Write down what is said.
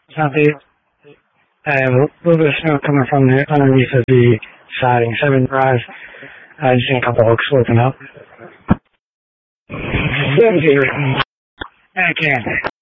Copy. A little bit of snow coming from the underneath of the siding. 7 drive. I just seen a couple hooks looking up. 7-0. I can't.